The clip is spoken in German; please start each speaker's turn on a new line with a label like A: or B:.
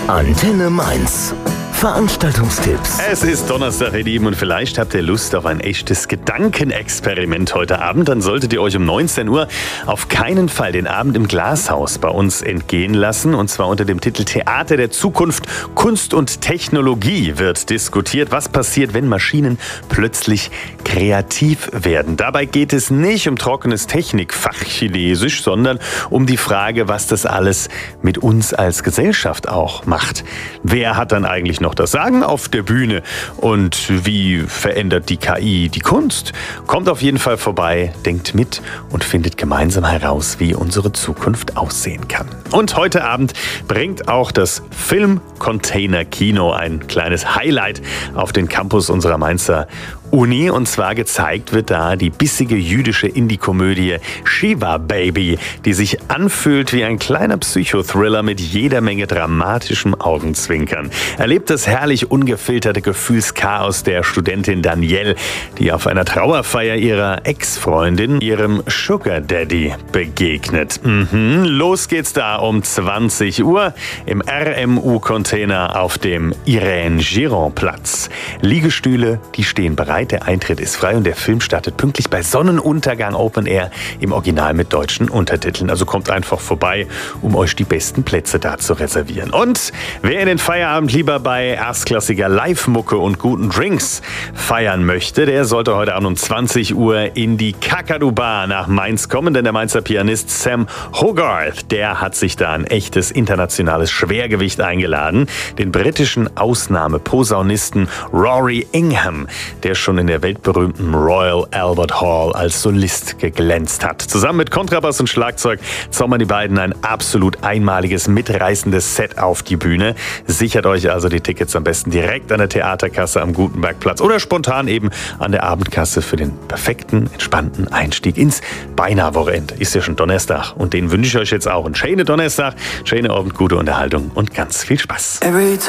A: Antenne Mainz. Veranstaltungstipps.
B: Es ist Donnerstag, ihr Lieben, und vielleicht habt ihr Lust auf ein echtes Gedankenexperiment heute Abend. Dann solltet ihr euch um 19 Uhr auf keinen Fall den Abend im Glashaus bei uns entgehen lassen. Und zwar unter dem Titel Theater der Zukunft, Kunst und Technologie wird diskutiert. Was passiert, wenn Maschinen plötzlich kreativ werden? Dabei geht es nicht um trockenes Technikfachchinesisch, sondern um die Frage, was das alles mit uns als Gesellschaft auch macht. Wer hat dann eigentlich noch das Sagen auf der Bühne? Und wie verändert die KI die Kunst? Kommt auf jeden Fall vorbei, denkt mit und findet gemeinsam heraus, wie unsere Zukunft aussehen kann. Und heute Abend bringt auch das Filmcontainer-Kino ein kleines Highlight auf den Campus unserer Mainzer Uni. Und zwar gezeigt wird da die bissige jüdische Indie-Komödie Shiva Baby, die sich anfühlt wie ein kleiner Psychothriller mit jeder Menge dramatischem Augenzwinkern. Erlebt das herrlich ungefilterte Gefühlschaos der Studentin Danielle, die auf einer Trauerfeier ihrer Ex-Freundin, ihrem Sugar Daddy, begegnet. Los geht's da um 20 Uhr im RMU-Container auf dem Irene-Giron-Platz. Liegestühle, die stehen bereit. Der Eintritt ist frei und der Film startet pünktlich bei Sonnenuntergang Open Air im Original mit deutschen Untertiteln. Also kommt einfach vorbei, um euch die besten Plätze da zu reservieren. Und wer in den Feierabend lieber bei erstklassiger Live-Mucke und guten Drinks feiern möchte, der sollte heute Abend um 20 Uhr in die Kakadu Bar nach Mainz kommen, denn der Mainzer Pianist Sam Hogarth, der hat sich da ein echtes internationales Schwergewicht eingeladen, den britischen Ausnahmeposaunisten Rory Ingham, der schon in der weltberühmten Royal Albert Hall als Solist geglänzt hat. Zusammen mit Kontrabass und Schlagzeug zaubern die beiden ein absolut einmaliges, mitreißendes Set auf die Bühne. Sichert euch also die Tickets am besten direkt an der Theaterkasse am Gutenbergplatz oder spontan eben an der Abendkasse für den perfekten, entspannten Einstieg ins Beinahe-Wochenende. Ist ja schon Donnerstag und den wünsche ich euch jetzt auch. Einen schönen Donnerstag, schöne Abend, gute Unterhaltung und ganz viel Spaß.